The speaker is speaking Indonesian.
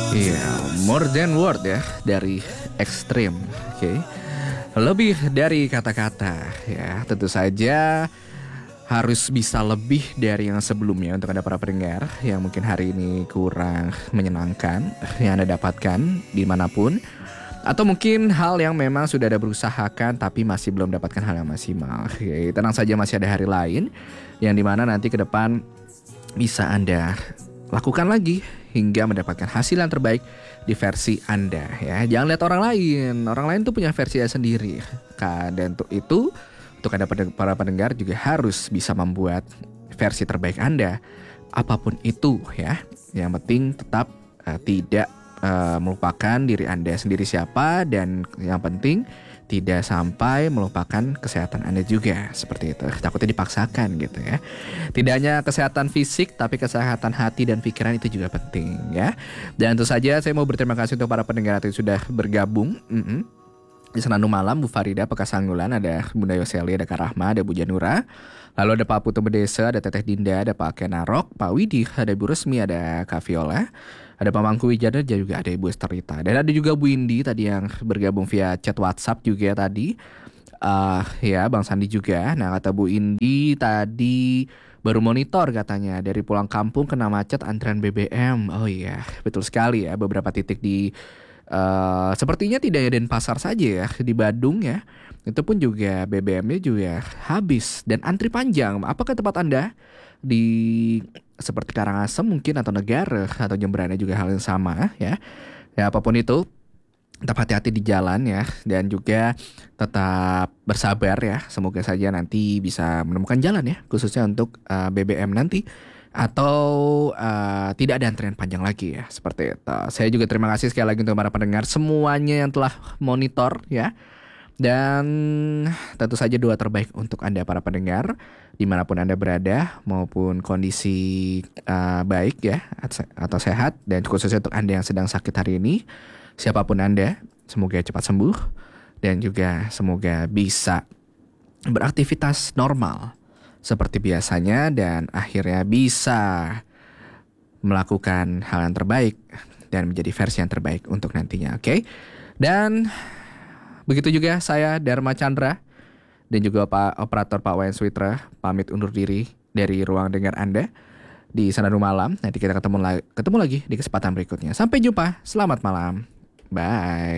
Iya, more than word ya dari ekstrim. Oke. Lebih dari kata-kata ya. Tentu saja harus bisa lebih dari yang sebelumnya untuk Anda para pendengar yang mungkin hari ini kurang menyenangkan yang Anda dapatkan dimanapun. Atau mungkin hal yang memang sudah ada berusahakan tapi masih belum dapatkan hal yang maksimal. Oke, tenang saja masih ada hari lain yang dimana nanti ke depan bisa Anda lakukan lagi hingga mendapatkan hasil yang terbaik di versi Anda ya. Jangan lihat orang lain. Orang lain tuh punya versi sendiri. Dan untuk itu, untuk Anda para pendengar juga harus bisa membuat versi terbaik Anda apapun itu ya. Yang penting tetap tidak melupakan diri Anda sendiri siapa, dan yang penting tidak sampai melupakan kesehatan Anda juga. Seperti itu. Takutnya dipaksakan gitu ya. Tidak hanya kesehatan fisik, tapi kesehatan hati dan pikiran itu juga penting ya. Dan tentu saja saya mau berterima kasih untuk para pendengar yang sudah bergabung. Di Senandung Malam, Bu Farida, Pekasanggulan, ada Bunda Yoseli, ada Kak Rahma, ada Bu Janura. Lalu ada Pak Putu Bedesa, ada Teteh Dinda, ada Pak Kenarok, Pak Widi, ada Ibu Resmi, ada Kak Viola. Ada Pak Mangku Wijana, dan juga ada Ibu Esterita. Dan ada juga Bu Indi tadi yang bergabung via chat WhatsApp juga tadi. Ya, Bang Sandi juga. Nah, kata Bu Indi tadi baru monitor katanya dari pulang kampung kena macet antrian BBM. Oh iya, betul sekali ya. Beberapa titik di sepertinya tidak ada Denpasar saja ya, di Badung ya. Itu pun juga BBM-nya juga habis dan antri panjang. Apakah tempat Anda di seperti Karangasem mungkin atau Negara atau Jemberana juga hal yang sama ya. Ya apapun itu, tetap hati-hati di jalan ya, dan juga tetap bersabar ya. Semoga saja nanti bisa menemukan jalan ya, khususnya untuk BBM nanti, atau tidak ada antrian panjang lagi ya, seperti itu. Saya juga terima kasih sekali lagi untuk para pendengar semuanya yang telah monitor ya. Dan tentu saja doa terbaik untuk Anda para pendengar dimanapun Anda berada, maupun kondisi baik ya atau sehat. Dan khususnya untuk Anda yang sedang sakit hari ini, siapapun Anda, semoga cepat sembuh dan juga semoga bisa beraktivitas normal seperti biasanya, dan akhirnya bisa melakukan hal yang terbaik dan menjadi versi yang terbaik untuk nantinya. Oke? Dan begitu juga saya Dharma Chandra dan juga Pak Operator Pak Wayan Switra pamit undur diri dari ruang dengar Anda di Senandung Malam. Nanti kita ketemu lagi di kesempatan berikutnya. Sampai jumpa. Selamat malam. Bye.